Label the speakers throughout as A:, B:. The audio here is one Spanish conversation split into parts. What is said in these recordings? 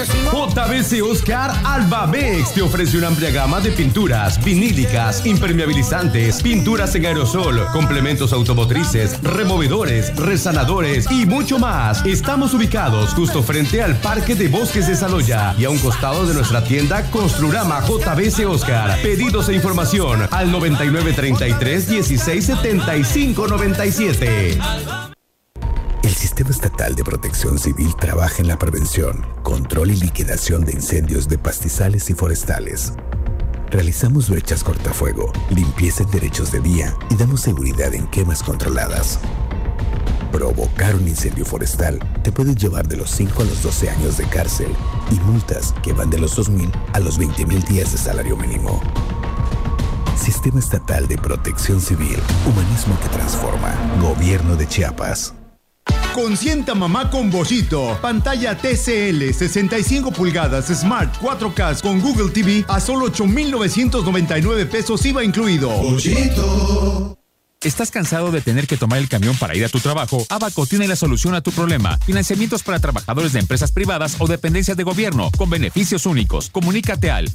A: JBC Oscar Albamex te ofrece una amplia gama de pinturas vinílicas, impermeabilizantes, pinturas en aerosol, complementos automotrices, removedores, resanadores y mucho más. Estamos ubicados justo frente al Parque de Bosques de Saloya y a un costado de nuestra tienda Construrama JBC Oscar. Pedidos e información al 9933 1675 97.
B: El Sistema Estatal de Protección Civil trabaja en la prevención, control y liquidación de incendios de pastizales y forestales. Realizamos brechas cortafuego, limpieza en derechos de vía y damos seguridad en quemas controladas. Provocar un incendio forestal te puede llevar de los 5 a los 12 años de cárcel y multas que van de los 2,000 a los 20,000 días de salario mínimo. Sistema Estatal de Protección Civil, humanismo que transforma. Gobierno de Chiapas.
C: Consienta mamá con Bollito. Pantalla TCL 65 pulgadas Smart 4K con Google TV a solo 8,999 pesos IVA incluido.
D: Bollito. ¿Estás cansado de tener que tomar el camión para ir a tu trabajo? Abaco tiene la solución a tu problema. Financiamientos para trabajadores de empresas privadas o dependencias de gobierno con beneficios únicos. Comunícate al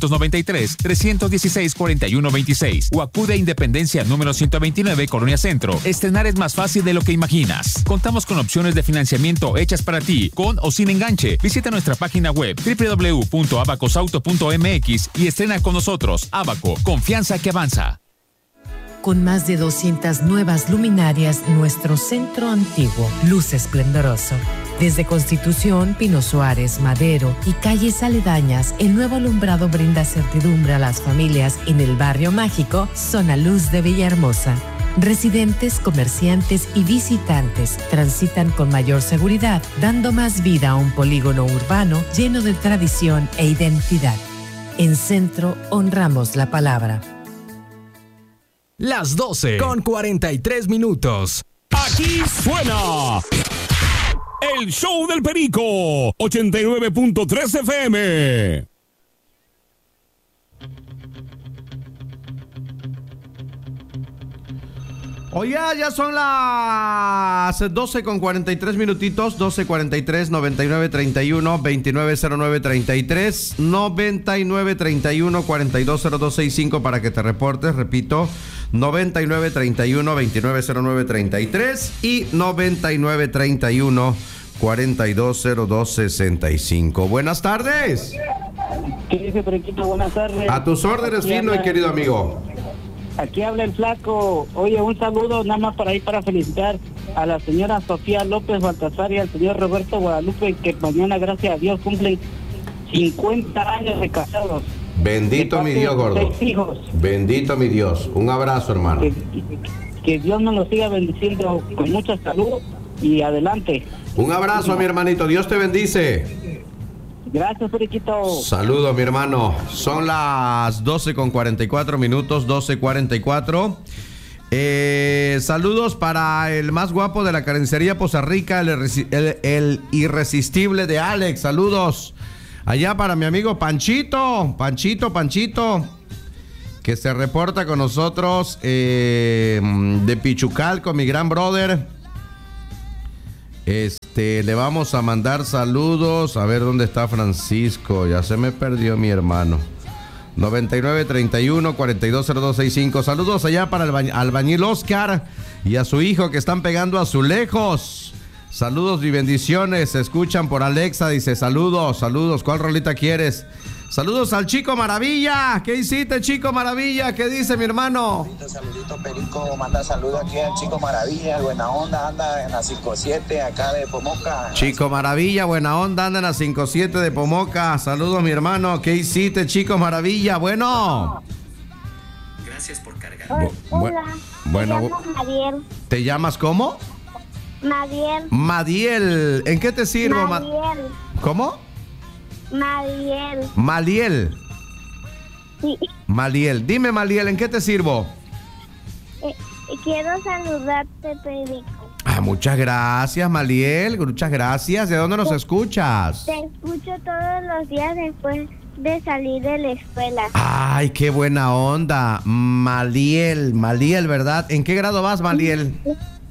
D: 993-316-4126 o acude a Independencia número 129, Colonia Centro. Estrenar es más fácil de lo que imaginas. Contamos con opciones de financiamiento hechas para ti, con o sin enganche. Visita nuestra página web www.abacosauto.mx y estrena con nosotros. Abaco, confianza que avanza.
E: Con más de 200 nuevas luminarias, nuestro centro antiguo luce esplendoroso. Desde Constitución, Pino Suárez, Madero y calles aledañas, el nuevo alumbrado brinda certidumbre a las familias en el barrio mágico Zona Luz de Villahermosa. Residentes, comerciantes y visitantes transitan con mayor seguridad, dando más vida a un polígono urbano lleno de tradición e identidad. En Centro honramos la palabra.
F: Las 12:43.
G: Aquí suena el show del Perico, 89.3 FM.
H: Oye, ya son las 12:43 minutitos, 12:43, 9931 290933, 9931 420265 para que te reportes, repito, 9931 290933 y 9931 420265. Buenas tardes.
I: ¿Qué dice, Periquito? Buenas tardes.
H: A tus órdenes, fino y querido amigo.
I: Aquí habla el Flaco. Oye, un saludo nada más para felicitar a la señora Sofía López Baltasar y al señor Roberto Guadalupe, que mañana, gracias a Dios, cumplen 50 años de casados.
H: Bendito mi Dios, gordo.
I: 6 hijos.
H: Bendito mi Dios. Un abrazo, hermano.
I: Que Dios nos lo siga bendiciendo con mucha salud y adelante.
H: Un abrazo, mi hermanito. Dios te bendice.
I: Gracias, Periquito.
H: Saludos, mi hermano. Son las 12:44 minutos, 12:44. Saludos para el más guapo de la carnicería Poza Rica, el irresistible de Alex. Saludos. Allá para mi amigo Panchito, que se reporta con nosotros de Pichucalco, mi gran brother. Le vamos a mandar saludos. A ver dónde está Francisco. Ya se me perdió mi hermano. 9931 420265. Saludos allá para el albañil Oscar y a su hijo que están pegando azulejos. Saludos y bendiciones. Se escuchan por Alexa. Dice saludos. ¿Cuál rolita quieres? Saludos al Chico Maravilla. ¿Qué hiciste, Chico Maravilla? ¿Qué dice mi hermano?
J: Saludito, Perico. Manda saludos aquí al Chico Maravilla. Buena onda, anda en la 57 acá de Pomoca.
H: Chico Maravilla, buena onda, anda en la 57 de Pomoca. Saludos, mi hermano. ¿Qué hiciste, Chico Maravilla? Bueno.
J: Gracias por cargar.
K: Hola.
H: Bueno.
K: Me llamo Madiel.
H: ¿Te llamas cómo? Madiel. ¿En qué te sirvo?
K: Madiel.
H: ¿Cómo?
K: Maliel. Sí.
H: Maliel. Dime, Maliel, ¿en qué te sirvo?
K: Quiero saludarte, Perico.
H: Muchas gracias, Maliel. Muchas gracias. ¿De dónde nos escuchas?
K: Te escucho todos los días después de salir de la escuela.
H: Ay, qué buena onda. Maliel, ¿verdad? ¿En qué grado vas, Maliel?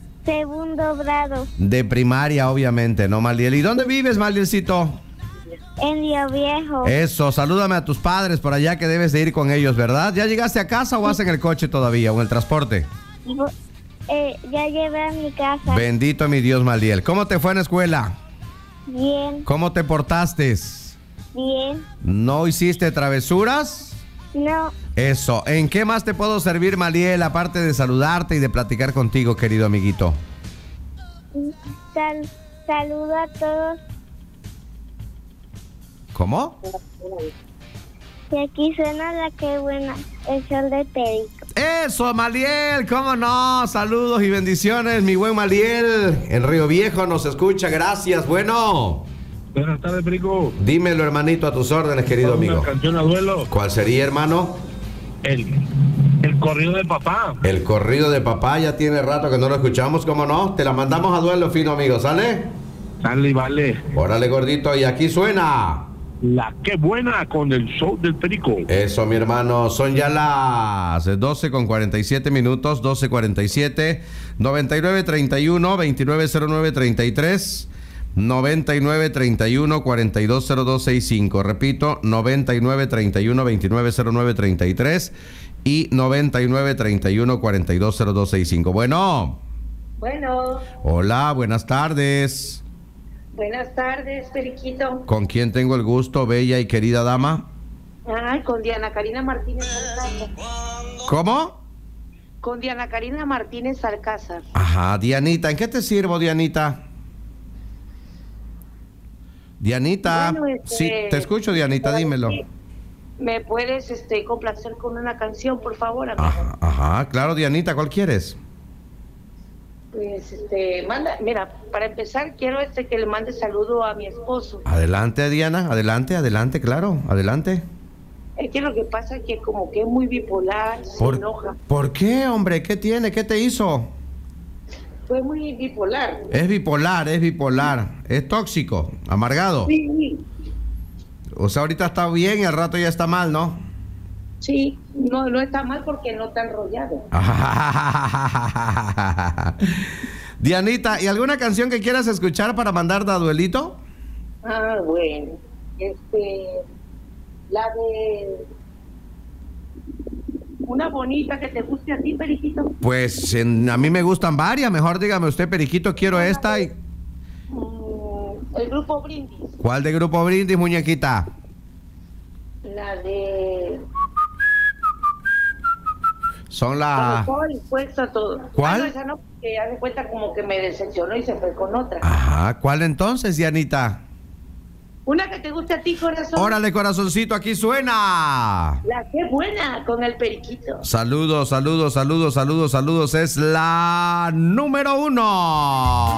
K: Segundo grado.
H: De primaria, obviamente, ¿no, Maliel? ¿Y dónde vives, Malielcito?
K: En Río Viejo.
H: Eso, salúdame a tus padres por allá que debes de ir con ellos, ¿verdad? ¿Ya llegaste a casa o vas en el coche todavía o en el transporte?
K: Ya llevé a mi casa.
H: Bendito mi Dios, Maliel. ¿Cómo te fue en la escuela?
K: Bien.
H: ¿Cómo te portaste?
K: Bien.
H: ¿No hiciste travesuras?
K: No.
H: Eso. ¿En qué más te puedo servir, Maliel, aparte de saludarte y de platicar contigo, querido amiguito?
K: Saludo a todos.
H: ¿Cómo?
K: Y aquí suena la que buena, el sol de Perico.
H: Eso, Maliel, cómo no. Saludos y bendiciones, mi buen Maliel. En Río Viejo nos escucha, gracias. Bueno.
F: Buenas tardes, Perico.
H: Dímelo, hermanito, a tus órdenes, querido amigo.
F: Una canción a duelo.
H: ¿Cuál sería, hermano?
F: El corrido de papá.
H: El corrido de papá, ya tiene rato que no lo escuchamos, ¿cómo no? Te la mandamos a duelo, fino amigo, ¿sale?
F: Sale y vale.
H: Órale, gordito, y aquí suena
F: La que buena con el show del Perico.
H: Eso, mi hermano, son ya las 12:47 minutos, 12:47, 9931-290933, 9931-420265, repito, 9931-290933 y 9931-420265. Bueno.
L: Bueno.
H: Hola, buenas tardes.
L: Buenas tardes, Periquito.
H: ¿Con quién tengo el gusto, bella y querida dama?
L: Con Diana Karina Martínez Alcázar.
H: ¿Cómo?
L: Con Diana Karina Martínez Alcázar.
H: Ajá, Dianita, ¿en qué te sirvo, Dianita? Dianita,
L: Bueno,
H: sí, te escucho, Dianita, dímelo.
L: ¿Me puedes complacer con una canción, por favor, amigo?
H: Ajá, claro, Dianita, ¿cuál quieres?
L: Pues, mira, para empezar, quiero que le mande saludo a mi esposo.
H: Adelante, Diana, adelante, claro, adelante.
L: Es que lo que pasa es que como que es muy bipolar, se enoja.
H: ¿Por qué, hombre? ¿Qué tiene? ¿Qué te hizo?
L: Fue muy bipolar.
H: Es bipolar. Es tóxico, amargado.
L: Sí.
H: O sea, ahorita está bien y al rato ya está mal, ¿no?
L: Sí, no está mal porque no está enrollado.
H: Dianita, ¿y alguna canción que quieras escuchar para mandar a duelito?
L: Bueno, la de una bonita que te guste a ti, Periquito.
H: Pues a mí me gustan varias, mejor dígame usted, Periquito, quiero esta y...
L: El Grupo Brindis.
H: ¿Cuál de Grupo Brindis, muñequita?
L: La de...
H: Son las...
L: Todo dispuesto a todo.
H: ¿Cuál?
L: No, esa no, porque ya de cuenta como que me decepcionó y se fue con otra.
H: Ajá, ¿cuál entonces, Dianita?
L: Una que te guste a ti, corazón.
H: Órale, corazoncito, aquí suena.
L: La que buena con el Periquito.
H: Saludos, es la número 1.